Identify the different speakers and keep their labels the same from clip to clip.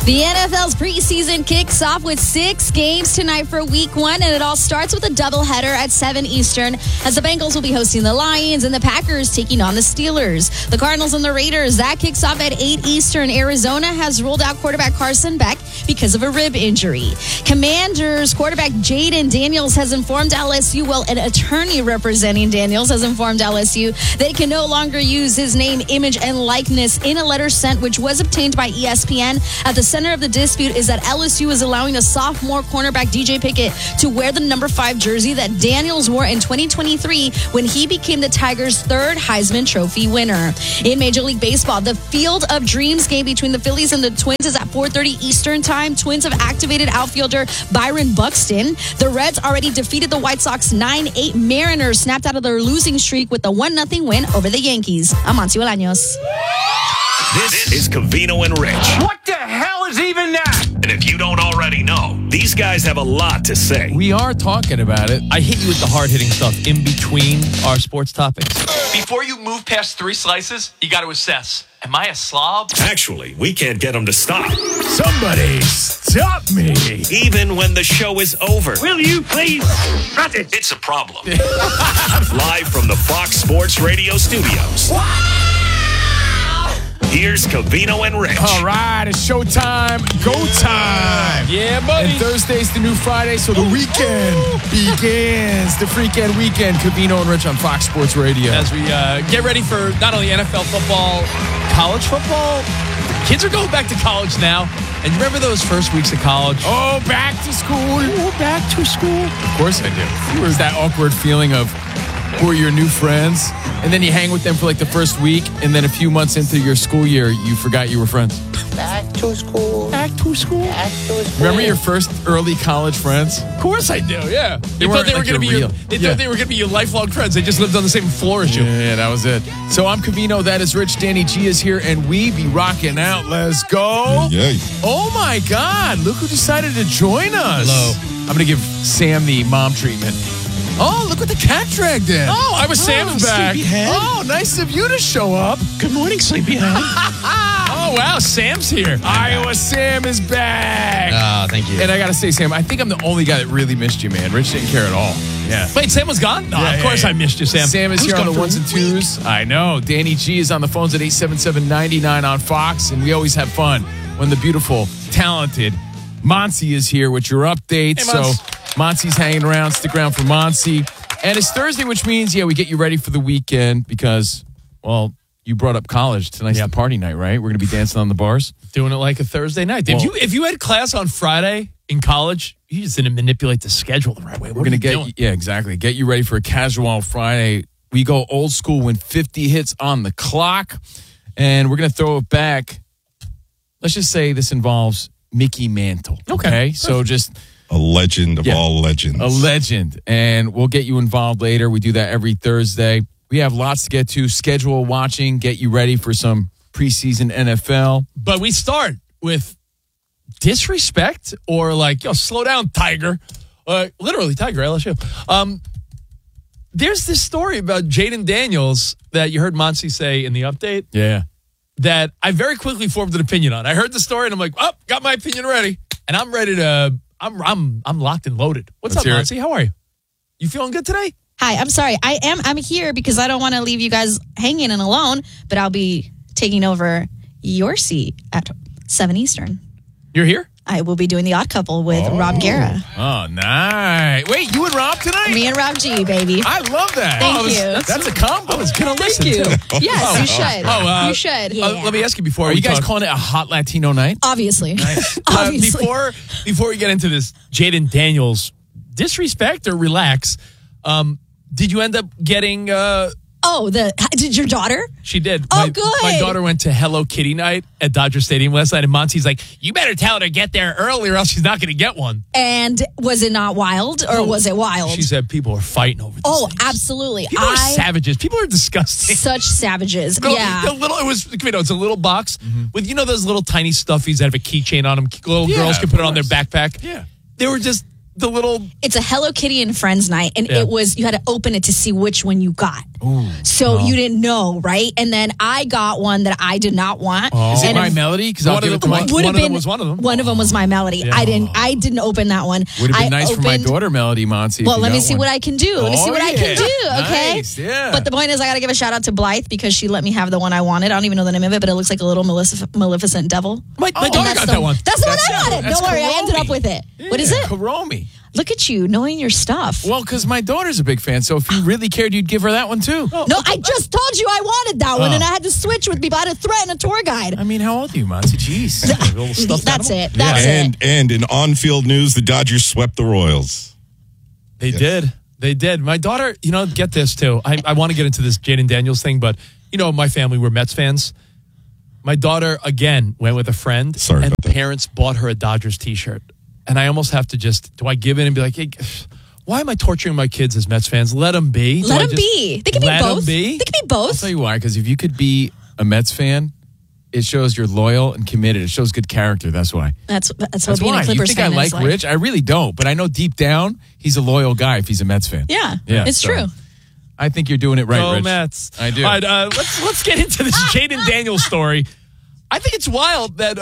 Speaker 1: The NFL's preseason kicks off with 6 games tonight for week 1, and it all starts with a doubleheader at 7 Eastern as the Bengals will be hosting the Lions and the Packers taking on the Steelers. The Cardinals and the Raiders, that kicks off at 8 Eastern. Arizona has ruled out quarterback Carson Beck because of a rib injury. Commanders quarterback Jaden Daniels has informed LSU, well, an attorney representing Daniels has informed LSU they can no longer use his name, image, and likeness in a letter sent, which was obtained by ESPN. At the center of the dispute is that LSU is allowing a sophomore cornerback DJ Pickett to wear the number 5 jersey that Daniels wore in 2023 when he became the Tigers' 3rd Heisman Trophy winner. In Major League Baseball, the Field of Dreams game between the Phillies and the Twins is at 4:30 Eastern time. Twins have activated outfielder Byron Buxton. The Reds already defeated the White Sox 9-8. Mariners snapped out of their losing streak with a 1-0 win over the Yankees. I'm Monty Bolaños.
Speaker 2: This is Covino and Rich.
Speaker 3: What the hell is even that?
Speaker 2: And if you don't already know, these guys have a lot to say.
Speaker 4: We are talking about it. I hit you with the hard-hitting stuff in between our sports topics.
Speaker 5: Before you move past 3 slices, you got to assess. Am I a slob?
Speaker 2: Actually, we can't get them to stop.
Speaker 3: Somebody stop me.
Speaker 2: Even when the show is over.
Speaker 3: Will you please shut it?
Speaker 2: It's a problem. Live from the Fox Sports Radio studios. Here's Covino and Rich.
Speaker 3: All right, it's showtime. Go time.
Speaker 4: Yeah, buddy.
Speaker 3: And Thursday's the new Friday, so the weekend begins. The freaking weekend. Covino and Rich on Fox Sports Radio.
Speaker 4: As we get ready for not only NFL football, college football. Kids are going back to college now. And you remember those first weeks of college?
Speaker 3: Oh, back to school. Oh, back to school. Of course I do. There's that awkward feeling of who are your new friends, and then you hang with them for like the first week, and then a few months into your school year, you forgot you were friends.
Speaker 6: Back to school.
Speaker 3: Back to school.
Speaker 6: Back to school.
Speaker 3: Remember your first early college friends?
Speaker 4: Of course I do, yeah. They
Speaker 3: weren't
Speaker 4: thought they were
Speaker 3: like
Speaker 4: going to be
Speaker 3: your
Speaker 4: your,
Speaker 3: real-
Speaker 4: they
Speaker 3: Yeah.
Speaker 4: thought they were going to be your lifelong friends. They just lived on the same floor as you.
Speaker 3: Yeah, that was it. So I'm Covino, that is Rich, Danny G is here, and we be rocking out. Let's go.
Speaker 7: Yeah.
Speaker 3: Oh my God, look who decided to join us.
Speaker 4: Hello.
Speaker 3: I'm going to give Sam the mom treatment. Oh, look what the cat dragged in.
Speaker 4: Oh, I was Sam's back.
Speaker 7: Sleepyhead.
Speaker 3: Oh, nice of you to show up.
Speaker 7: Good morning, Sleepyhead.
Speaker 4: Oh, wow, Sam's here.
Speaker 3: Iowa Sam is back.
Speaker 7: Thank you.
Speaker 3: And I got to say, Sam, I think I'm the only guy that really missed you, man. Rich didn't care at all. Yeah.
Speaker 4: Wait, Sam was gone? No,
Speaker 3: Yeah,
Speaker 4: of course
Speaker 3: yeah.
Speaker 4: I missed you, Sam.
Speaker 3: Sam is
Speaker 4: Who's
Speaker 3: here on
Speaker 4: gone
Speaker 3: the
Speaker 4: for
Speaker 3: ones
Speaker 4: a
Speaker 3: and
Speaker 4: week?
Speaker 3: twos. I know. Danny G is on the phones at 877-99 on Fox, and we always have fun when the beautiful, talented Monty is here with your updates.
Speaker 4: Hey, Mons.
Speaker 3: So Monty's hanging around. Stick around for Monty. And it's Thursday, which means, we get you ready for the weekend because, well, you brought up college. Tonight's the party night, right? We're going to be dancing on the bars.
Speaker 4: Doing it like a Thursday night.
Speaker 3: Well-
Speaker 4: If you had class on Friday in college, you just didn't manipulate the schedule the right way.
Speaker 3: We're going to get, exactly. Get you ready for a casual Friday. We go old school when 50 hits on the clock, and we're going to throw it back. Let's just say this involves Mickey Mantle. Okay. So just
Speaker 7: A legend of
Speaker 3: Yeah.
Speaker 7: all legends.
Speaker 3: a legend, and we'll get you involved later. We do that every Thursday. We have lots to get to. Schedule watching, get you ready for some preseason NFL.
Speaker 4: But we start with disrespect or like, slow down, Tiger. Literally, Tiger, LSU. There's this story about Jaden Daniels that you heard Monty say in the update
Speaker 3: Yeah.
Speaker 4: that I very quickly formed an opinion on. I heard the story and I'm like, got my opinion ready. And I'm ready to, I'm locked and loaded. What's
Speaker 3: Let's
Speaker 4: up,
Speaker 3: hear it.
Speaker 4: Monty? How are you? You feeling good today?
Speaker 1: Hi, I'm sorry. I'm here because I don't want to leave you guys hanging and alone, but I'll be taking over your seat at 7 Eastern.
Speaker 4: You're here?
Speaker 1: I will be doing the Odd Couple with Rob Guerra.
Speaker 3: Oh, nice. Wait, you and Rob tonight?
Speaker 1: Me and Rob G, baby.
Speaker 3: I love that.
Speaker 1: Thank you.
Speaker 3: That's a combo.
Speaker 4: I was going to listen
Speaker 1: you.
Speaker 4: to.
Speaker 1: Yes, you should. You should.
Speaker 4: Let me ask you before
Speaker 3: Are
Speaker 4: we
Speaker 3: you guys
Speaker 4: talk.
Speaker 3: calling it a hot Latino night?
Speaker 1: Obviously. Obviously.
Speaker 4: Before we get into this Jaden Daniels disrespect or relax, did you end up getting
Speaker 1: Did your daughter?
Speaker 4: she did.
Speaker 1: Oh, good.
Speaker 4: My daughter went to Hello Kitty night at Dodger Stadium last night, and Monty's like, you better tell her to get there early or else she's not going to get one.
Speaker 1: And was it not wild or was it wild?
Speaker 4: She said people are fighting over this.
Speaker 1: Oh,
Speaker 4: thing.
Speaker 1: absolutely.
Speaker 4: People are savages. People are disgusting.
Speaker 1: Such savages. Yeah.
Speaker 4: It's a little box with, those little tiny stuffies that have a keychain on them. Little girls can put it on their backpack.
Speaker 3: Yeah.
Speaker 4: They were just the little.
Speaker 1: It's a Hello Kitty and Friends night, and
Speaker 4: Yeah.
Speaker 1: it was you had to open it to see which one you got. So you didn't know, right? And then I got one that I did not want.
Speaker 3: Is it
Speaker 1: And
Speaker 3: My Melody? Because I'll
Speaker 4: One
Speaker 3: give
Speaker 4: of
Speaker 3: it to
Speaker 4: them-
Speaker 3: Mike.
Speaker 1: would
Speaker 4: One
Speaker 1: have
Speaker 4: of them
Speaker 1: been
Speaker 4: was one of them.
Speaker 1: One of them was My Melody.
Speaker 4: Yeah.
Speaker 1: I didn't open that one.
Speaker 3: Would have been
Speaker 1: I
Speaker 3: nice for my
Speaker 1: opened-
Speaker 3: daughter, Melody Monty.
Speaker 1: Well, let me see what I can do. Let me see
Speaker 3: Oh,
Speaker 1: what I can
Speaker 3: yeah.
Speaker 1: do, okay?
Speaker 3: Nice, yeah.
Speaker 1: But the point is, I got to give a shout out to Blythe because she let me have the one I wanted. I don't even know the name of it, but it looks like a little Maleficent devil.
Speaker 4: My
Speaker 1: And
Speaker 4: daughter
Speaker 1: that's
Speaker 4: got
Speaker 1: the-
Speaker 4: that one.
Speaker 1: That's the one
Speaker 3: That's
Speaker 1: I wanted.
Speaker 3: that's
Speaker 1: Don't worry, I ended
Speaker 3: Kuromi.
Speaker 1: up with it. What is it?
Speaker 3: Kuromi.
Speaker 1: Look at you, knowing your stuff.
Speaker 3: Well, because my daughter's a big fan, so if you really cared, you'd give her that one too.
Speaker 1: No, I just told you I wanted that one, and I had to switch with me, but I had to threaten a tour guide.
Speaker 3: I mean, how old are you, Monty? Jeez.
Speaker 1: That's it. That's it.
Speaker 7: And in on-field news, the Dodgers swept the Royals.
Speaker 4: They did. They did. My daughter, get this too. I want to get into this Jaden Daniels thing, but my family were Mets fans. My daughter, again, went with a friend,
Speaker 7: Sorry
Speaker 4: and
Speaker 7: about that.
Speaker 4: parents bought her a Dodgers t-shirt. And I almost have to do I give in and be like, hey, why am I torturing my kids as Mets fans? Let them be.
Speaker 1: Let them be. They can be
Speaker 4: let 'em
Speaker 1: both.
Speaker 4: be?
Speaker 1: They can be
Speaker 3: I'll
Speaker 1: both.
Speaker 3: tell you why, because if you could be a Mets fan, it shows you're loyal and committed. It shows good character. That's why.
Speaker 1: That's what
Speaker 3: That's
Speaker 1: being
Speaker 3: why.
Speaker 1: a
Speaker 3: You
Speaker 1: Clippers
Speaker 3: think I
Speaker 1: fan
Speaker 3: like
Speaker 1: is like.
Speaker 3: Rich? I really don't, but I know deep down he's a loyal guy if he's a Mets fan.
Speaker 1: Yeah,
Speaker 3: Yeah,
Speaker 1: it's
Speaker 3: so-
Speaker 1: true.
Speaker 3: I think you're doing it right,
Speaker 4: Go
Speaker 3: Rich.
Speaker 4: Mets.
Speaker 3: I do.
Speaker 4: All right, let's get into this Jaden Daniels story. I think it's wild that,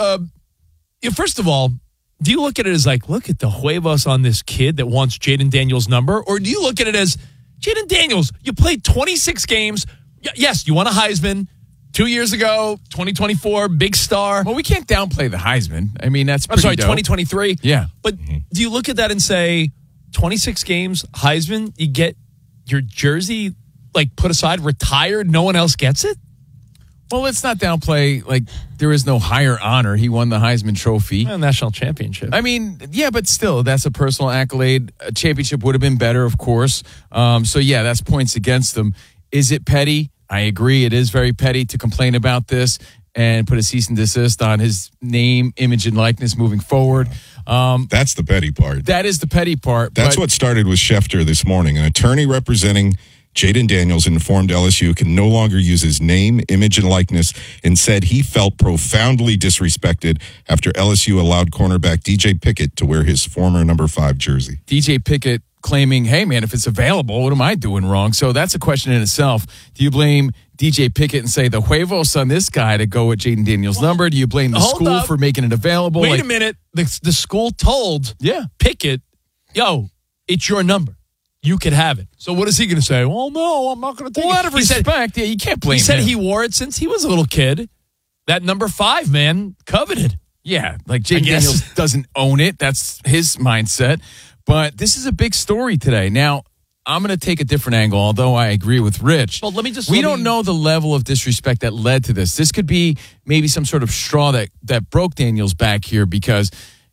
Speaker 4: first of all, do you look at it as like, look at the huevos on this kid that wants Jaden Daniels' number? Or do you look at it as, Jaden Daniels, you played 26 games. Yes, you won a Heisman 2 years ago, 2024, big star.
Speaker 3: Well, we can't downplay the Heisman. I mean, that's
Speaker 4: I'm
Speaker 3: pretty
Speaker 4: sorry,
Speaker 3: dope.
Speaker 4: 2023.
Speaker 3: Yeah.
Speaker 4: But do you look at that and say, 26 games, Heisman, you get your jersey put aside, retired, no one else gets it?
Speaker 3: Well, let's not downplay, there is no higher honor. He won the Heisman Trophy.
Speaker 4: National championship.
Speaker 3: I mean, yeah, but still, that's a personal accolade. A championship would have been better, of course. So, yeah, that's points against him. Is it petty? I agree. It is very petty to complain about this and put a cease and desist on his name, image, and likeness moving forward.
Speaker 7: That's the petty part.
Speaker 3: That is the petty part.
Speaker 7: That's
Speaker 3: but
Speaker 7: what started with Schefter this morning. An attorney representing Jaden Daniels informed LSU can no longer use his name, image, and likeness, and said he felt profoundly disrespected after LSU allowed cornerback DJ Pickett to wear his former number 5 jersey.
Speaker 3: DJ Pickett claiming, hey, man, if it's available, what am I doing wrong? So that's a question in itself. Do you blame DJ Pickett and say the huevos on this guy to go with Jaden Daniels' number? Do you blame the
Speaker 4: Hold
Speaker 3: school
Speaker 4: up.
Speaker 3: for making it available?
Speaker 4: Wait a minute. The school told Pickett, yo, it's your number. You could have it. So what is he going to say? Well, no, I'm not going to take
Speaker 3: Well,
Speaker 4: it.
Speaker 3: out of respect, you can't blame
Speaker 4: He said
Speaker 3: him.
Speaker 4: he wore it since he was a little kid. That number 5, man, coveted.
Speaker 3: Yeah,
Speaker 4: I
Speaker 3: Jaden
Speaker 4: guess.
Speaker 3: Daniels doesn't own it. That's his mindset. But this is a big story today. Now, I'm going to take a different angle, although I agree with Rich.
Speaker 4: Well,
Speaker 3: we don't know the level of disrespect that led to this. This could be maybe some sort of straw that broke Daniels' back here because,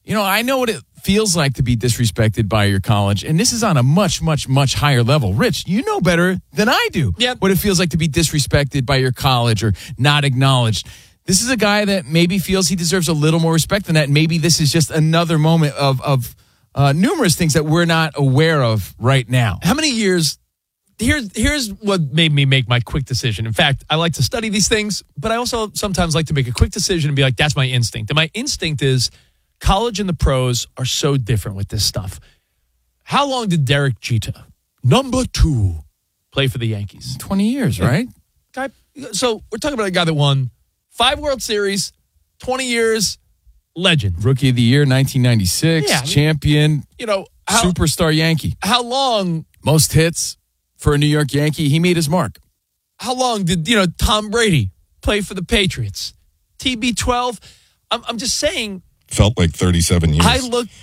Speaker 3: I know what it feels like to be disrespected by your college, and this is on a much, much, much higher level. Rich, you know better than I do what it feels like to be disrespected by your college or not acknowledged. This is a guy that maybe feels he deserves a little more respect than that, and maybe this is just another moment of numerous things that we're not aware of right now.
Speaker 4: How many years? Here's what made me make my quick decision. In fact, I like to study these things, but I also sometimes like to make a quick decision and be like, that's my instinct. And my instinct is college and the pros are so different with this stuff. How long did Derek Jeter, number 2, play for the Yankees?
Speaker 3: 20 years, right?
Speaker 4: So we're talking about a guy that won 5 World Series, 20 years, legend.
Speaker 3: Rookie of the year, 1996,
Speaker 4: Yeah, I mean,
Speaker 3: champion, superstar Yankee.
Speaker 4: How long?
Speaker 3: Most hits for a New York Yankee. He made his mark.
Speaker 4: How long did Tom Brady play for the Patriots? TB12. I'm just saying.
Speaker 7: Felt like 37 years.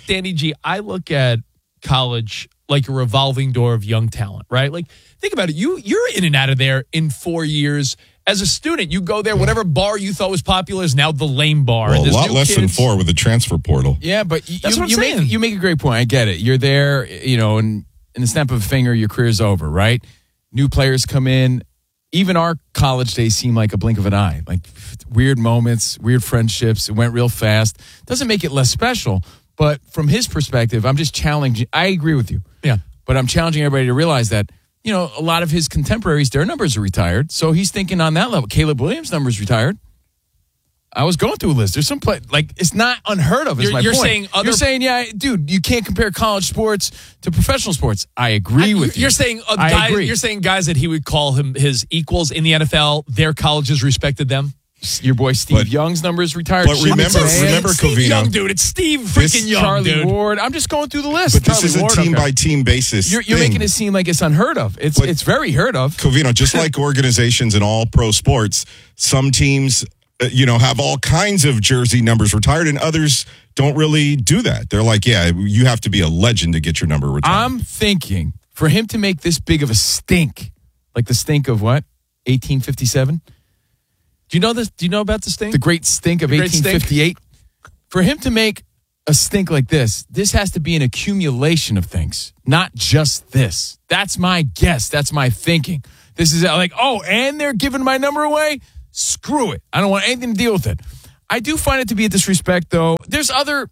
Speaker 4: I look at college like a revolving door of young talent, right? Like, think about it. You're in and out of there in 4 years. As a student, you go there, whatever bar you thought was popular is now the lame bar.
Speaker 7: Well,
Speaker 4: And
Speaker 7: a
Speaker 4: there's
Speaker 7: lot
Speaker 4: new
Speaker 7: less than
Speaker 4: kids.
Speaker 7: 4 with the transfer portal.
Speaker 3: Yeah, but
Speaker 4: That's what I'm saying.
Speaker 3: you make a great point. I get it. You're there, and in the snap of a finger, your career's over, right? New players come in. Even our college days seem like a blink of an eye. Like weird moments, weird friendships. It went real fast. Doesn't make it less special. But from his perspective, I'm just challenging. I agree with you.
Speaker 4: Yeah.
Speaker 3: But I'm challenging everybody to realize that, a lot of his contemporaries, their numbers are retired. So he's thinking on that level. Caleb Williams' number's retired. I was going through a list. There's some play like it's not unheard of. Is my
Speaker 4: You're
Speaker 3: point.
Speaker 4: saying other-
Speaker 3: You're saying, yeah, dude, you can't compare college sports to professional sports. I agree with you.
Speaker 4: You're saying
Speaker 3: I
Speaker 4: guys.
Speaker 3: agree.
Speaker 4: You're saying guys that he would call him his equals in the NFL. Their colleges respected them.
Speaker 3: Your boy Steve
Speaker 7: But-
Speaker 3: Young's number is retired.
Speaker 7: but remember,
Speaker 4: Steve
Speaker 7: Covino,
Speaker 4: Young, dude. It's Steve freaking Young,
Speaker 3: Charlie
Speaker 4: dude.
Speaker 3: Ward. I'm just going through the list.
Speaker 7: but this
Speaker 3: Charlie
Speaker 7: is a
Speaker 3: Ward,
Speaker 7: team
Speaker 3: okay.
Speaker 7: by team basis.
Speaker 3: You're
Speaker 7: thing.
Speaker 3: making it seem like it's unheard of. It's very heard of.
Speaker 7: Covino, just like organizations in all pro sports, some teams, have all kinds of jersey numbers retired, and others don't really do that. They're like, yeah, you have to be a legend to get your number retired.
Speaker 3: I'm thinking for him to make this big of a stink, like the stink of what? 1857?
Speaker 4: Do you know this? Do you know about this thing?
Speaker 3: The great stink of
Speaker 4: The great stink?
Speaker 3: 1858? For him to make a stink like this has to be an accumulation of things, not just this. That's my guess. That's my thinking. This is like, and they're giving my number away? Screw it. I don't want anything to deal with it. I do find it to be a disrespect, though. There's other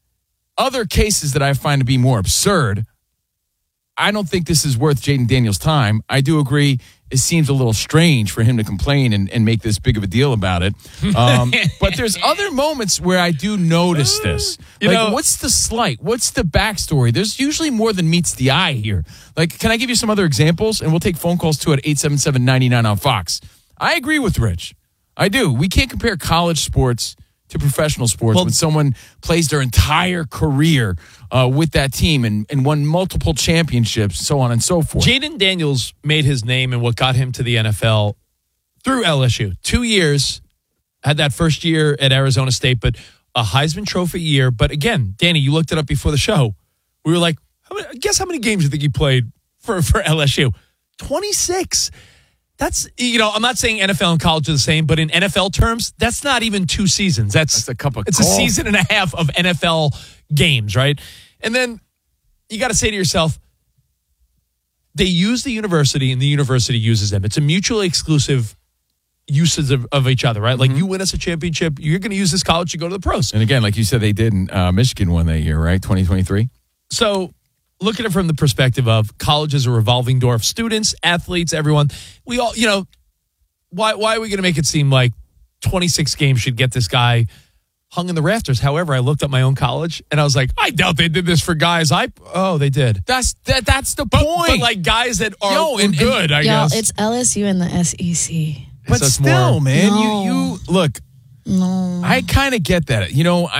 Speaker 3: cases that I find to be more absurd. I don't think this is worth Jaden Daniels' time. I do agree it seems a little strange for him to complain and make this big of a deal about it. But there's other moments where I do notice this. What's the slight? What's the backstory? There's usually more than meets the eye here. Like, can I give you some other examples? And we'll take phone calls, too, at 877-99 on Fox. I agree with Rich. I do. We can't compare college sports to professional sports when someone plays their entire career with that team and won multiple championships, so on and so forth.
Speaker 4: Jaden Daniels made his name and what got him to the NFL through LSU. 2 years, had that first year at Arizona State, but a Heisman Trophy year. But again, Danny, you looked it up before the show. We were like, guess how many games you think he played for LSU? 26. That's, I'm not saying NFL and college are the same, but in NFL terms, that's not even 2 seasons. That's
Speaker 3: a cup of
Speaker 4: It's
Speaker 3: golf.
Speaker 4: a season and a half of NFL games, right? And then you got to say to yourself, they use the university and the university uses them. It's a mutually exclusive uses of each other, right? Like you win us a championship, you're going to use this college to go to the pros.
Speaker 3: And again, like you said, they did in Michigan won that year, right? 2023.
Speaker 4: So look at it from the perspective of college is a revolving door of students, athletes, everyone. We all, why are we going to make it seem like 26 games should get this guy hung in the rafters? However, I looked up my own college and I was like, I doubt they did this for guys. They did.
Speaker 3: That's the point.
Speaker 4: But like guys that are good, I
Speaker 1: Y'all,
Speaker 4: guess.
Speaker 1: it's LSU and the SEC.
Speaker 3: But
Speaker 4: So it's
Speaker 3: still,
Speaker 4: more-
Speaker 3: man,
Speaker 1: No.
Speaker 3: you look.
Speaker 1: No.
Speaker 3: I kind of get that.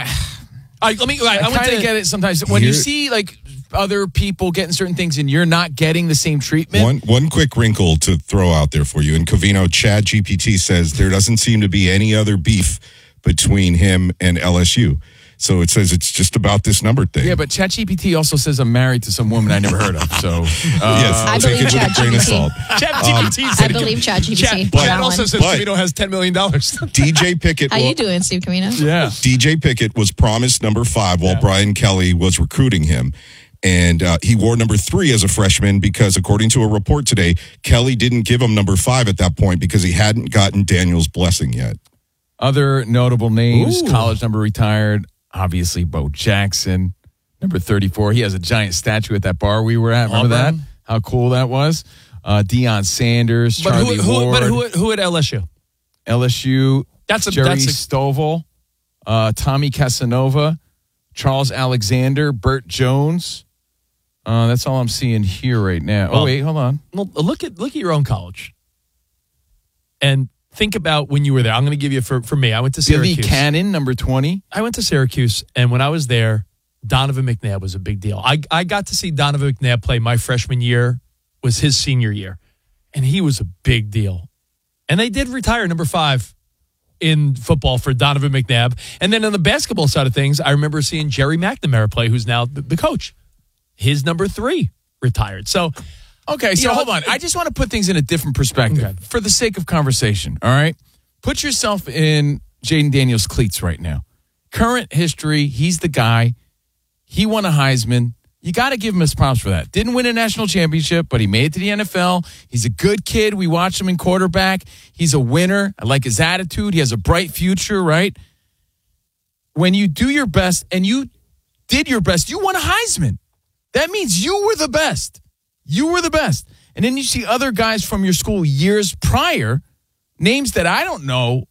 Speaker 3: I kind of get it sometimes when you
Speaker 7: Here-
Speaker 3: see like other people getting certain things and you're not getting the same treatment.
Speaker 7: One quick wrinkle to throw out there for you. And Covino, Chad GPT says there doesn't seem to be any other beef between him and LSU. So it says it's just about this number thing.
Speaker 3: Yeah, but ChatGPT also says I'm married to some woman I never heard of. So
Speaker 7: yes,
Speaker 1: I
Speaker 7: take it
Speaker 1: believe
Speaker 7: with a grain of
Speaker 1: ChatGPT.
Speaker 7: salt.
Speaker 4: ChatGPT
Speaker 1: I
Speaker 4: said
Speaker 1: believe ChatGPT.
Speaker 4: Chad also says
Speaker 7: But-
Speaker 4: Camino has $10 million.
Speaker 7: DJ Pickett.
Speaker 1: How you doing, Steve Camino?
Speaker 3: yeah.
Speaker 7: DJ Pickett was promised number 5 while Brian Kelly was recruiting him. And he wore number 3 as a freshman because, according to a report today, Kelly didn't give him number 5 at that point because he hadn't gotten Daniel's blessing yet.
Speaker 3: Other notable names,
Speaker 4: Ooh.
Speaker 3: college number retired, obviously Bo Jackson, number 34. He has a giant statue at that bar we were at. Remember that?
Speaker 4: Auburn.
Speaker 3: How cool that was? Deion Sanders, Charlie Ward,
Speaker 4: who at LSU?
Speaker 3: LSU, Jerry
Speaker 4: that's
Speaker 3: Stovall, Tommy Casanova, Charles Alexander, Burt Jones. That's all I'm seeing here right now.
Speaker 4: Well,
Speaker 3: wait, hold on.
Speaker 4: Well, look at your own college, and think about when you were there. I'm going to give you for me. I went to
Speaker 3: Billy
Speaker 4: Syracuse.
Speaker 3: Cannon, number 20.
Speaker 4: I went to Syracuse, and when I was there, Donovan McNabb was a big deal. I got to see Donovan McNabb play my freshman year, was his senior year, and he was a big deal. And they did retire number 5 in football for Donovan McNabb. And then on the basketball side of things, I remember seeing Jerry McNamara play, who's now the coach. His number 3 retired. So,
Speaker 3: Okay, so
Speaker 4: You know,
Speaker 3: hold on. I just want to put things in a different perspective
Speaker 4: Okay.
Speaker 3: for the sake of conversation, all right? Put yourself in Jaden Daniels' cleats right now. Current history, he's the guy. He won a Heisman. You got to give him his props for that. Didn't win a national championship, but he made it to the NFL. He's a good kid. We watched him in quarterback. He's a winner. I like his attitude. He has a bright future, right? When you do your best, and you did your best, you won a Heisman. That means you were the best. You were the best. And then you see other guys from your school years prior, names that I don't know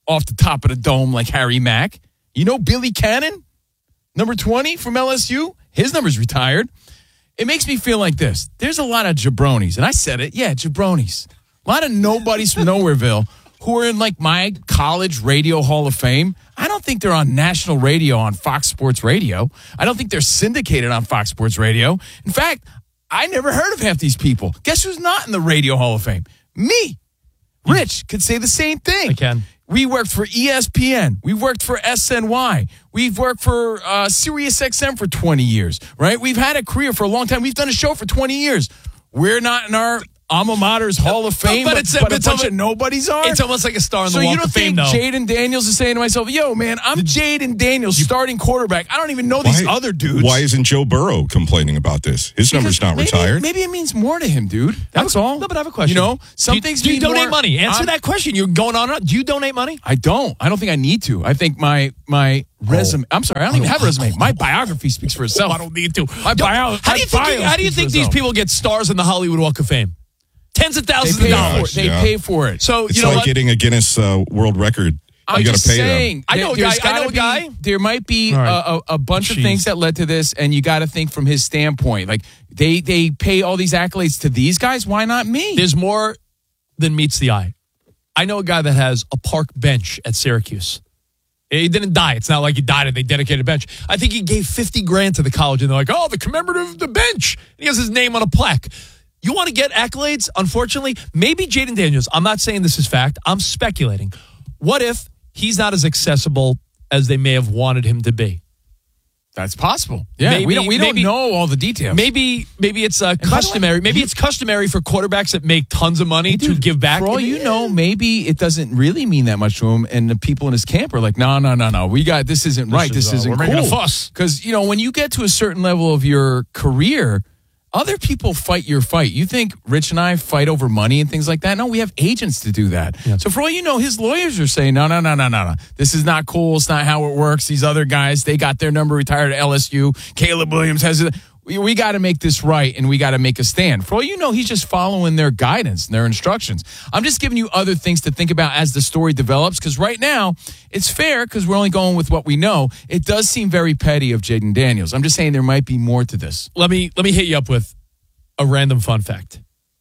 Speaker 3: off the top of the dome like Harry Mack. You know Billy Cannon, number 20 from LSU? His number's retired. It makes me feel like this. There's a lot of jabronis, and I said it. Yeah, jabronis. A lot of nobodies from Nowhereville who are in like my college radio Hall of Fame. I don't think they're on national radio on Fox Sports Radio. I don't think they're syndicated on Fox Sports Radio. In fact, I never heard of half these people. Guess who's not in the Radio Hall of Fame? Me. Rich could say the same thing.
Speaker 4: I can.
Speaker 3: We worked for ESPN. We worked for SNY. We've worked for SiriusXM for 20 years, right? We've had a career for a long time. We've done a show for 20 years. We're not in our alma mater's Hall of Fame, but a bunch of nobodies are.
Speaker 4: It's almost like a star on the
Speaker 3: So you
Speaker 4: Walk
Speaker 3: don't
Speaker 4: of Fame,
Speaker 3: think
Speaker 4: though.
Speaker 3: Jaden Daniels is saying to myself, yo, man, I'm Jaden Daniels, starting quarterback. I don't even know these other dudes.
Speaker 7: Why isn't Joe Burrow complaining about this? His number's not retired.
Speaker 3: Maybe it means more to him, dude. That's all.
Speaker 4: No, but I have a question.
Speaker 3: You know, some things
Speaker 4: do you
Speaker 3: mean
Speaker 4: donate
Speaker 3: more.
Speaker 4: money? Answer that question. You're going on. Do you donate money?
Speaker 3: I don't. I don't think I need to. I think my resume. I'm sorry. I don't even have a resume. My biography speaks for itself.
Speaker 4: I don't need to.
Speaker 3: My bio.
Speaker 4: How do you think these people get stars in the Hollywood Walk of Fame? Tens of thousands of dollars.
Speaker 3: They pay for it.
Speaker 4: So
Speaker 7: It's
Speaker 4: you know
Speaker 7: like
Speaker 4: what?
Speaker 7: getting a Guinness World Record.
Speaker 3: I'm
Speaker 7: You got
Speaker 3: just
Speaker 7: to pay
Speaker 3: saying.
Speaker 7: them.
Speaker 4: I know a guy.
Speaker 3: There might be
Speaker 4: All right.
Speaker 3: a bunch of
Speaker 4: Jeez.
Speaker 3: things that led to this, and you got to think from his standpoint. Like they pay all these accolades to these guys. Why not me?
Speaker 4: There's more than meets the eye. I know a guy that has a park bench at Syracuse. He didn't die. It's not like he died and they dedicated a bench. I think he gave $50,000 to the college, and they're like, "Oh, the commemorative of the bench." He has his name on a plaque. You want to get accolades? Unfortunately, maybe Jaden Daniels. I'm not saying this is fact. I'm speculating. What if he's not as accessible as they may have wanted him to be?
Speaker 3: That's possible. Yeah,
Speaker 4: Maybe-
Speaker 3: we don't
Speaker 4: maybe-
Speaker 3: know all the details.
Speaker 4: Maybe it's customary. Maybe it's customary for quarterbacks that make tons of money to
Speaker 3: Dude,
Speaker 4: give back.
Speaker 3: For all you know, maybe it doesn't really mean that much to him, and the people in his camp are like, no. This isn't right. This isn't
Speaker 4: we're
Speaker 3: cool.
Speaker 4: making a fuss.
Speaker 3: Because, when you get to a certain level of your career, other people fight your fight. You think Rich and I fight over money and things like that? No, we have agents to do that. Yeah. So for all you know, his lawyers are saying, no. This is not cool. It's not how it works. These other guys, they got their number retired at LSU. Caleb Williams has it. We got to make this right, and we got to make a stand. For all you know, he's just following their guidance and their instructions. I'm just giving you other things to think about as the story develops, because right now, it's fair because we're only going with what we know. It does seem very petty of Jaden Daniels. I'm just saying there might be more to this.
Speaker 4: Let me hit you up with a random fun fact.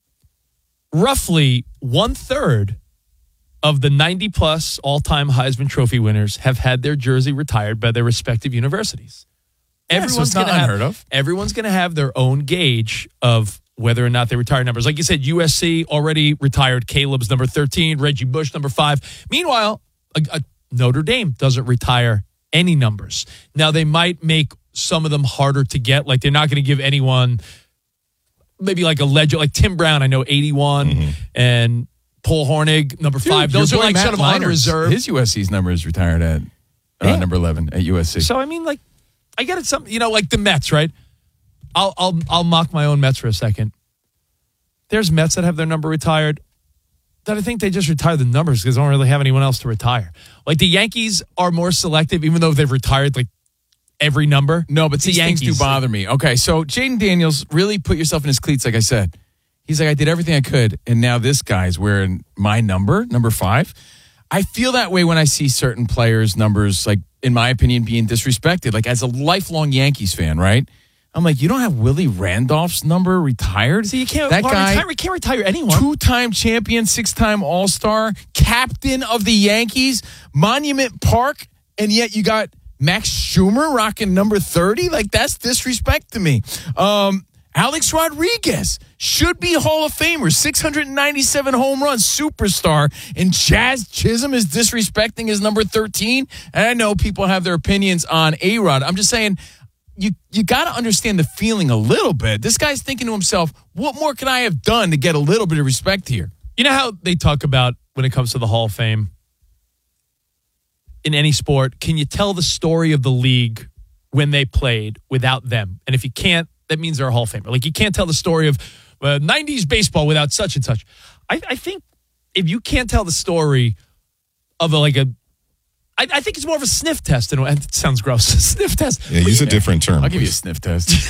Speaker 4: Roughly 1/3 of the 90-plus all-time Heisman Trophy winners have had their jersey retired by their respective universities.
Speaker 3: So it's not unheard of.
Speaker 4: Everyone's going to have their own gauge of whether or not they retire numbers. Like you said, USC already retired Caleb's number 13, Reggie Bush number 5. Meanwhile, Notre Dame doesn't retire any numbers. Now, they might make some of them harder to get. Like, they're not going to give anyone maybe like a legend, like Tim Brown, I know 81, and Paul Hornig, number 5. Those are like sort of on reserve.
Speaker 3: His USC's number is retired at number 11 at USC.
Speaker 4: So, I mean, like, I get it. Some, like the Mets, right? I'll mock my own Mets for a second. There's Mets that have their number retired that I think they just retire the numbers because they don't really have anyone else to retire. Like the Yankees are more selective, even though they've retired like every number.
Speaker 3: No, but these things do bother me. Okay, so Jaden Daniels, really put yourself in his cleats, like I said. He's like, I did everything I could, and now this guy's wearing my number 5. I feel that way when I see certain players' numbers, like, in my opinion, being disrespected. Like, as a lifelong Yankees fan, right? I'm like, you don't have Willie Randolph's number retired?
Speaker 4: So you can't,
Speaker 3: that guy,
Speaker 4: can't retire anyone.
Speaker 3: 2-time champion, 6-time All-Star, captain of the Yankees, Monument Park, and yet you got Max Schumer rocking number 30? Like, that's disrespect to me. Alex Rodriguez should be Hall of Famer, 697 home runs, superstar, and Jazz Chisholm is disrespecting his number 13. And I know people have their opinions on A-Rod. I'm just saying, you got to understand the feeling a little bit. This guy's thinking to himself, what more could I have done to get a little bit of respect here?
Speaker 4: You know how they talk about when it comes to the Hall of Fame in any sport, can you tell the story of the league when they played without them? And if you can't, that means they're a Hall of Famer. Like, you can't tell the story of 90s baseball without such and such. I think if you can't tell the story of I think it's more of a sniff test. And it sounds gross. Sniff test.
Speaker 7: Yeah, use a different term.
Speaker 3: I'll give you a sniff test.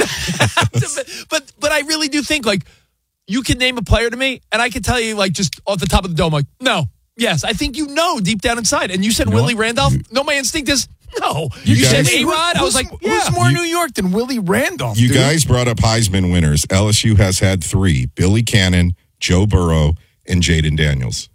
Speaker 4: but I really do think, like, you can name a player to me, and I can tell you, like, just off the top of the dome, like, no, Yes, I think you know deep down inside. And you said Willie Randolph. No, my instinct is no.
Speaker 7: You
Speaker 4: You said
Speaker 7: guys-
Speaker 4: A-Rod. I was like,
Speaker 3: Who's more New York than Willie Randolph?
Speaker 7: You
Speaker 3: dude?
Speaker 7: guys brought up Heisman winners. LSU has had 3: Billy Cannon, Joe Burrow, and Jaden Daniels.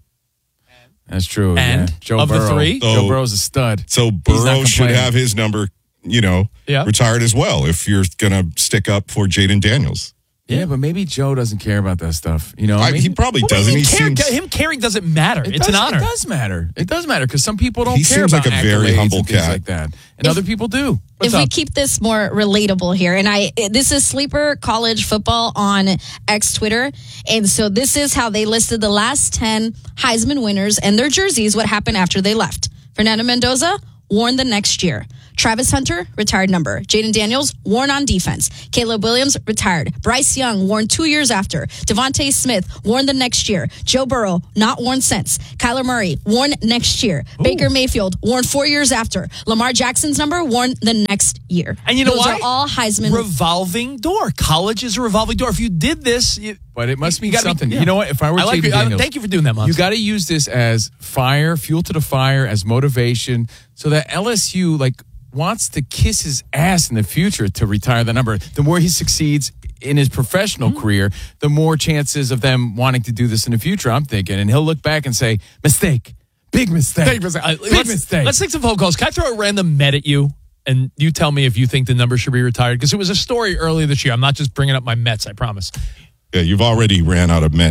Speaker 3: That's true.
Speaker 4: And
Speaker 3: yeah. Joe
Speaker 4: of the
Speaker 3: Burrow.
Speaker 4: three?
Speaker 3: Joe Burrow's a stud.
Speaker 7: So
Speaker 3: not
Speaker 7: Burrow should
Speaker 3: complaining.
Speaker 7: have his number,
Speaker 4: Yeah.
Speaker 7: retired as well if you're going to stick up for Jaden Daniels.
Speaker 3: Yeah, but maybe Joe doesn't care about that stuff. You know, I mean,
Speaker 7: He probably
Speaker 4: What do you
Speaker 7: doesn't.
Speaker 4: mean
Speaker 7: He seems,
Speaker 4: him caring doesn't matter. It's an honor.
Speaker 3: It does matter. It does matter because some people don't
Speaker 7: He
Speaker 3: care
Speaker 7: seems
Speaker 3: about
Speaker 7: like a very
Speaker 3: accolades
Speaker 7: humble
Speaker 3: and things
Speaker 7: cat.
Speaker 3: like that, and other people do.
Speaker 1: If we keep this more relatable here, and this is Sleeper College Football on X Twitter, and so this is how they listed the last 10 Heisman winners and their jerseys, what happened after they left. Fernando Mendoza, worn the next year. Travis Hunter, retired number. Jaden Daniels, worn on defense. Caleb Williams, retired. Bryce Young, worn 2 years after. Devontae Smith, worn the next year. Joe Burrow, not worn since. Kyler Murray, worn next year. Baker Mayfield, worn 4 years after. Lamar Jackson's number, worn the next year.
Speaker 4: And you know
Speaker 1: Those
Speaker 4: why?
Speaker 1: are all Heisman.
Speaker 4: Revolving door. College is a revolving door. If you did this,
Speaker 3: But it must
Speaker 4: you
Speaker 3: mean
Speaker 4: gotta be-
Speaker 3: something.
Speaker 4: yeah.
Speaker 3: You know what? If I were
Speaker 4: I like
Speaker 3: Jaden
Speaker 4: it.
Speaker 3: Daniels,
Speaker 4: Thank you for doing that, Monty.
Speaker 3: you got to use this as fuel to the fire, as motivation, so that LSU wants to kiss his ass in the future to retire the number. The more he succeeds in his professional career, the more chances of them wanting to do this in the future, I'm thinking. And he'll look back and say, mistake, big mistake, big mistake.
Speaker 4: Let's take some phone calls. Can I throw a random met at you? And you tell me if you think the number should be retired. Because it was a story earlier this year. I'm not just bringing up my Mets, I promise.
Speaker 7: yeah, you've already ran out of Met.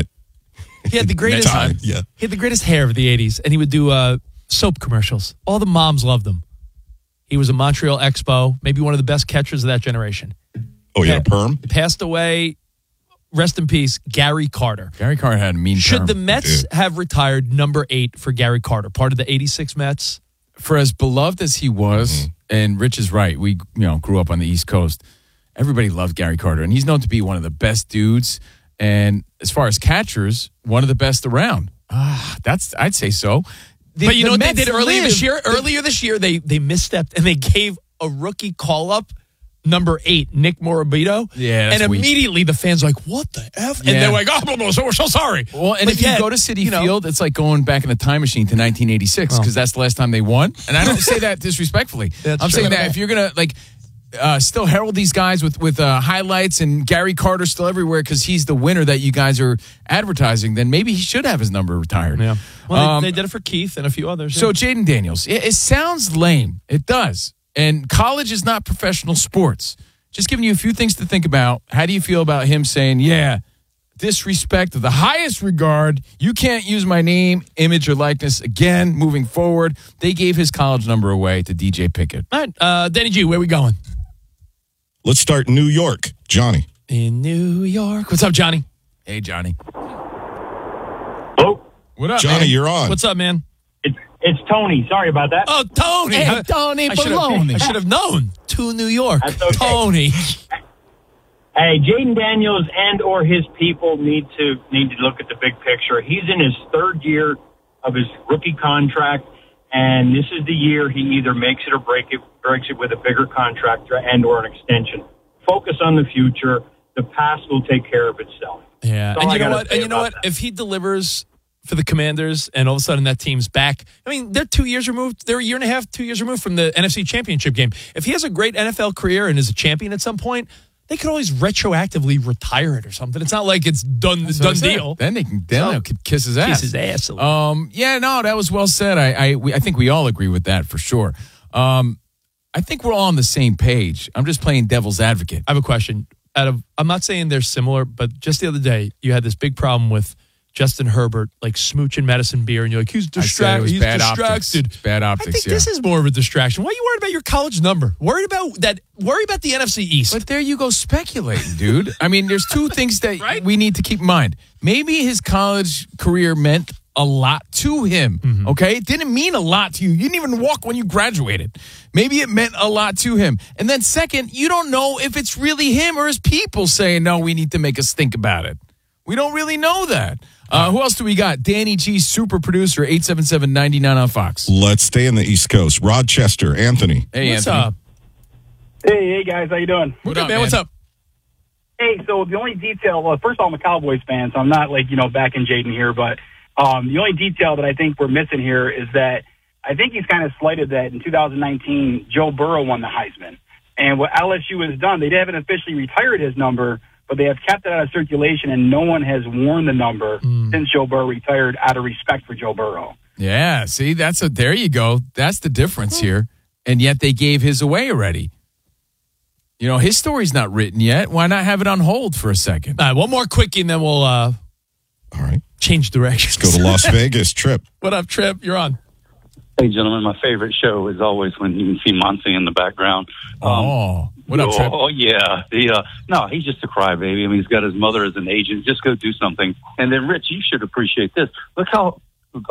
Speaker 4: He had the greatest
Speaker 7: Time, yeah.
Speaker 4: He had the greatest hair of the 80s. And he would do soap commercials. All the moms loved him. He was a Montreal Expo, maybe one of the best catchers of that generation.
Speaker 7: Oh, you had a perm?
Speaker 4: Passed away, rest in peace, Gary Carter.
Speaker 3: Gary Carter had a mean
Speaker 4: Should
Speaker 3: term.
Speaker 4: the Mets have retired number 8 for Gary Carter, part of the 86 Mets?
Speaker 3: For as beloved as he was, and Rich is right, we grew up on the East Coast. Everybody loved Gary Carter, and he's known to be one of the best dudes. And as far as catchers, one of the best around. I'd say so.
Speaker 4: But you know what they
Speaker 3: Mets
Speaker 4: did earlier this year?
Speaker 3: live-
Speaker 4: Earlier this year, they misstepped and they gave a rookie call-up number 8, Nick Morabito.
Speaker 3: Yeah, that's
Speaker 4: and
Speaker 3: weak.
Speaker 4: immediately the fans are like, what the F? And
Speaker 3: Yeah.
Speaker 4: they're like, we're so sorry.
Speaker 3: Well, and
Speaker 4: But
Speaker 3: if you
Speaker 4: yet,
Speaker 3: go to Citi Field, it's like going back in a time machine to 1986 because that's the last time they won. And I don't say that disrespectfully.
Speaker 4: That's
Speaker 3: I'm
Speaker 4: true.
Speaker 3: saying that if you're gonna still herald these guys with highlights and Gary Carter still everywhere because he's the winner that you guys are advertising, then maybe he should have his number retired.
Speaker 4: Yeah. Well, they did it for Keith and a few others.
Speaker 3: So Jaden Daniels, it sounds lame. It does. And college is not professional sports. Just giving you a few things to think about. How do you feel about him saying, disrespect of the highest regard. You can't use my name, image, or likeness again moving forward. They gave his college number away to DJ Pickett.
Speaker 4: all right, Denny G, where we going?
Speaker 7: Let's start in New York. Johnny.
Speaker 4: In New York. What's up, Johnny?
Speaker 3: Hey, Johnny.
Speaker 8: Oh,
Speaker 3: What up,
Speaker 7: Johnny,
Speaker 3: man?
Speaker 7: you're on.
Speaker 4: What's up, man?
Speaker 8: it's Tony. Sorry about that.
Speaker 4: Oh, Tony.
Speaker 3: Hey, Tony
Speaker 4: I should
Speaker 3: Baloney.
Speaker 4: have known. To New York.
Speaker 8: That's okay.
Speaker 4: Tony.
Speaker 8: Hey, Jaden Daniels and or his people need to look at the big picture. He's in his 3rd year of his rookie contract, and this is the year he either makes it or breaks it with a bigger contract and or an extension. Focus on the future. The past will take care of itself.
Speaker 4: Yeah.
Speaker 8: That's all
Speaker 4: And
Speaker 8: I
Speaker 4: you know
Speaker 8: gotta
Speaker 4: what?
Speaker 8: say
Speaker 4: And you know
Speaker 8: about
Speaker 4: what?
Speaker 8: that.
Speaker 4: If he delivers for the Commanders and all of a sudden that team's back, I mean, they're 2 years removed. They're a year and a half, 2 years removed from the NFC Championship game. If he has a great NFL career and is a champion at some point, they could always retroactively retire it or something. It's not like it's done deal.
Speaker 3: Then they can kiss his ass.
Speaker 4: Kiss his ass a little.
Speaker 3: That was well said. I think we all agree with that for sure. I think we're all on the same page. I'm just playing devil's advocate.
Speaker 4: I have a question. I'm not saying they're similar, but just the other day, you had this big problem with Justin Herbert, smooching Madison Beer, and you're like, he's
Speaker 3: I said it
Speaker 4: distracted.
Speaker 3: was
Speaker 4: He's
Speaker 3: bad optics.
Speaker 4: distracted.
Speaker 3: It's bad
Speaker 4: I
Speaker 3: optics,
Speaker 4: think
Speaker 3: yeah.
Speaker 4: this is more of a distraction. Why are you worried about your college number? Worry about that. Worry about the NFC East.
Speaker 3: But there you go speculating, dude. I mean, there's two things that
Speaker 4: Right?
Speaker 3: we need to keep in mind. Maybe his college career meant a lot to him, okay? It didn't mean a lot to you. You didn't even walk when you graduated. Maybe it meant a lot to him. And then second, you don't know if it's really him or his people saying, no, we need to make us think about it. We don't really know that. Who else do we got? Danny G, super producer, 877-99 on Fox.
Speaker 7: Let's stay in the East Coast. Rochester, Anthony.
Speaker 3: Hey,
Speaker 4: What's
Speaker 3: Anthony.
Speaker 4: up?
Speaker 6: Hey guys, how you doing?
Speaker 3: What
Speaker 4: Good,
Speaker 3: up,
Speaker 4: man? What's up?
Speaker 6: Hey, so the only detail, well, first of all, I'm a Cowboys fan, so I'm not backing Jaden here, but The only detail that I think we're missing here is that I think he's kind of slighted that in 2019, Joe Burrow won the Heisman. And what LSU has done, they haven't officially retired his number, but they have kept it out of circulation, and no one has worn the number since Joe Burrow retired out of respect for Joe Burrow.
Speaker 3: Yeah, see, there you go. That's the difference here. And yet they gave his away already. You know, his story's not written yet. Why not have it on hold for a second?
Speaker 4: All right, one more quickie, and then we'll
Speaker 7: All right.
Speaker 4: change directions.
Speaker 7: Let's go to Las Vegas. Trip.
Speaker 4: What up, Trip? You're on.
Speaker 9: Hey, gentlemen, my favorite show is always when you can see Monty in the background.
Speaker 3: What up, Trip?
Speaker 9: Oh, yeah. No, he's just a crybaby. I mean, he's got his mother as an agent. Just go do something. And then, Rich, you should appreciate this. Look how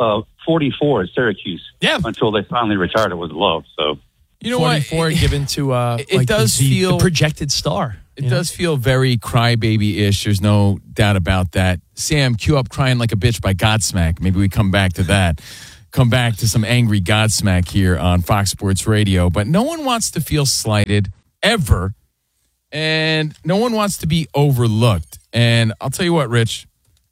Speaker 9: 44 at Syracuse.
Speaker 4: Yeah.
Speaker 9: Until they finally retired it with love. So,
Speaker 3: You know
Speaker 4: 44
Speaker 3: what?
Speaker 4: given to
Speaker 3: It does feel
Speaker 4: the projected star.
Speaker 3: It does feel very crybaby-ish. There's no doubt about that. Sam, cue up Crying Like a Bitch by Godsmack. Maybe we come back to that. Come back to some angry Godsmack here on Fox Sports Radio. But no one wants to feel slighted ever. And no one wants to be overlooked. And I'll tell you what, Rich.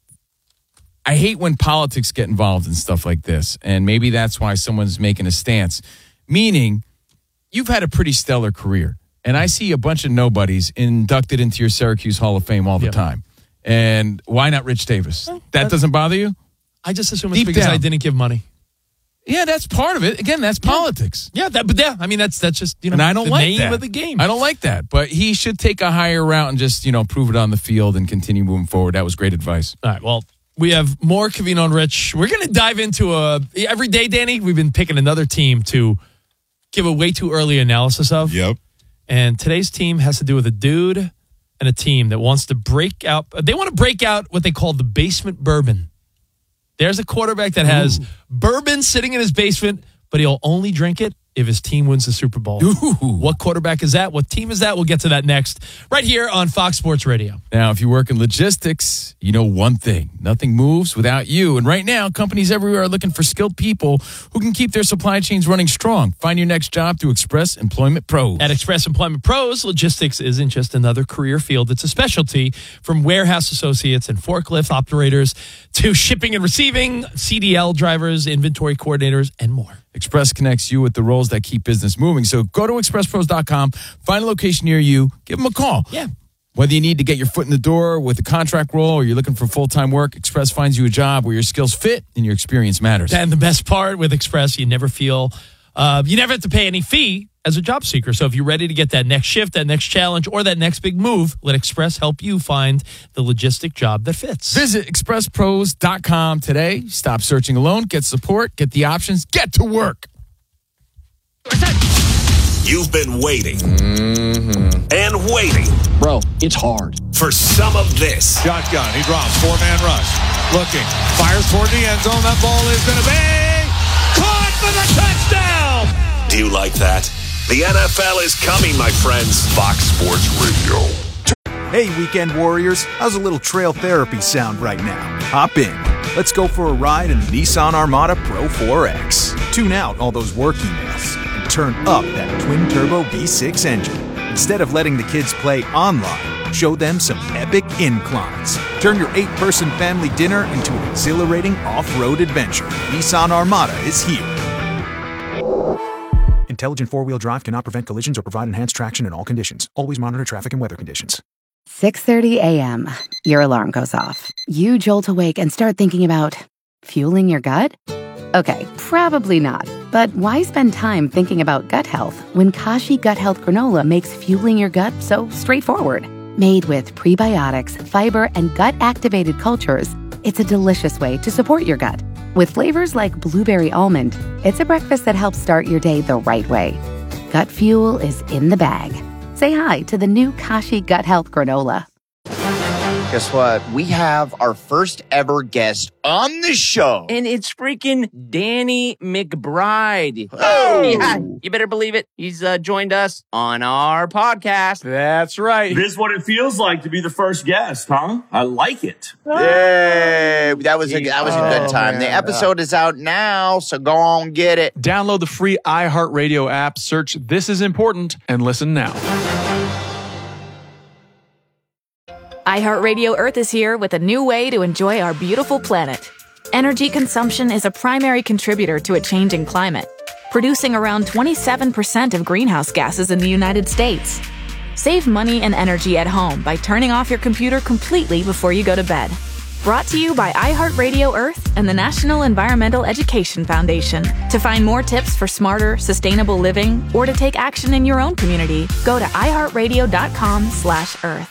Speaker 3: I hate when politics get involved in stuff like this. And maybe that's why someone's making a stance. Meaning, you've had a pretty stellar career. And I see a bunch of nobodies inducted into your Syracuse Hall of Fame all the time. And why not Rich Davis? That doesn't bother you?
Speaker 4: I just assume it's
Speaker 3: Deep
Speaker 4: because
Speaker 3: down.
Speaker 4: I didn't give money.
Speaker 3: Yeah, that's part of it. Again, that's politics.
Speaker 4: Yeah, I mean, that's just,
Speaker 3: And I don't
Speaker 4: the
Speaker 3: like
Speaker 4: name
Speaker 3: that.
Speaker 4: of the game.
Speaker 3: I don't like that. But he should take a higher route and just, prove it on the field and continue moving forward. That was great advice.
Speaker 4: All right, well, we have more Covino and Rich. We're going to dive into every day, Danny, we've been picking another team to give a way too early analysis of.
Speaker 7: Yep.
Speaker 4: And today's team has to do with a dude and a team that wants to break out. They want to break out what they call the basement bourbon. There's a quarterback that has bourbon sitting in his basement, but he'll only drink it if his team wins the Super Bowl. What quarterback is that? What team is that? We'll get to that next, right here on Fox Sports Radio.
Speaker 3: Now, if you work in logistics, you know one thing. Nothing moves without you. And right now, companies everywhere are looking for skilled people who can keep their supply chains running strong. Find your next job through Express Employment Pros.
Speaker 4: At Express Employment Pros, logistics isn't just another career field. It's a specialty, from warehouse associates and forklift operators to shipping and receiving, CDL drivers, inventory coordinators, and more.
Speaker 3: Express connects you with the roles that keep business moving. So go to expresspros.com, find a location near you, give them a call.
Speaker 4: Yeah.
Speaker 3: Whether you need to get your foot in the door with a contract role or you're looking for full-time work, Express finds you a job where your skills fit and your experience matters.
Speaker 4: And the best part with Express, you never have to pay any fee as a job seeker. So if you're ready to get that next shift, that next challenge, or that next big move, let Express help you find the logistic job that fits.
Speaker 3: Visit expresspros.com today. Stop searching alone. Get support. Get the options. Get to work.
Speaker 2: You've been waiting and waiting.
Speaker 10: Bro, it's hard.
Speaker 2: For some of this.
Speaker 11: Shotgun. He drops. 4-man rush. Looking. Fires toward the end zone. That ball is going to be caught for the touchdown.
Speaker 2: Do you like that? The NFL is coming, my friends. Fox Sports Radio.
Speaker 12: Hey, weekend warriors. How's a little trail therapy sound right now? Hop in. Let's go for a ride in the Nissan Armada Pro 4X. Tune out all those work emails and turn up that twin-turbo V6 engine. Instead of letting the kids play online, show them some epic inclines. Turn your 8-person family dinner into an exhilarating off-road adventure. Nissan Armada is here. Intelligent four-wheel drive cannot prevent collisions or provide enhanced traction in all conditions. Always monitor traffic and weather conditions.
Speaker 13: 6:30 a.m. Your alarm goes off. You jolt awake and start thinking about fueling your gut? Okay, probably not. But why spend time thinking about gut health when Kashi Gut Health Granola makes fueling your gut so straightforward? Made with prebiotics, fiber, and gut-activated cultures, it's a delicious way to support your gut. With flavors like blueberry almond, it's a breakfast that helps start your day the right way. Gut fuel is in the bag. Say hi to the new Kashi Gut Health Granola.
Speaker 14: Guess what? We have our first ever guest on the show.
Speaker 15: And it's freaking Danny McBride.
Speaker 14: Oh!
Speaker 15: Yeah, you better believe it. He's joined us on our podcast.
Speaker 16: That's right.
Speaker 17: This is what it feels like to be the first guest, huh? I like it.
Speaker 14: Yay! That was a good time.
Speaker 16: Man.
Speaker 14: The episode is out now, so go on get it.
Speaker 16: Download the free iHeartRadio app, search This Is Important, and listen now.
Speaker 18: iHeartRadio Earth is here with a new way to enjoy our beautiful planet.
Speaker 10: Energy consumption is a primary contributor to a changing climate, producing around 27% of greenhouse gases in the United States. Save money and energy at home by turning off your computer completely before you go to bed. Brought to you by iHeartRadio Earth and the National Environmental Education Foundation. To find more tips for smarter, sustainable living or to take action in your own community, go to iHeartRadio.com/Earth.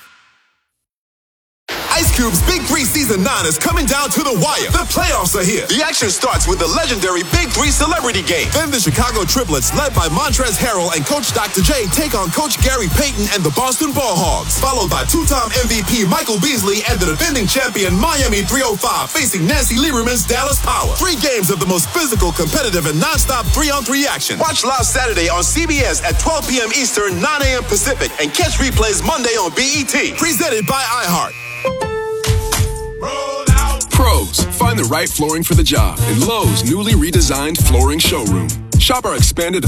Speaker 18: Ice Cube's Big 3 Season 9 is coming down to the wire. The playoffs are here. The action starts with the legendary Big 3 Celebrity Game. Then the Chicago Triplets, led by Montrezl Harrell and Coach Dr. J, take on Coach Gary Payton and the Boston Ball Hogs. Followed by two-time MVP Michael Beasley and the defending champion Miami 305 facing Nancy Lieberman's Dallas Power. 3 games of the most physical, competitive, and non-stop 3-on-3 action. Watch live Saturday on CBS at 12 p.m. Eastern, 9 a.m. Pacific, and catch replays Monday on BET. Presented by iHeart.
Speaker 19: Pros, find the right flooring for the job in Lowe's newly redesigned flooring showroom. Shop our expanded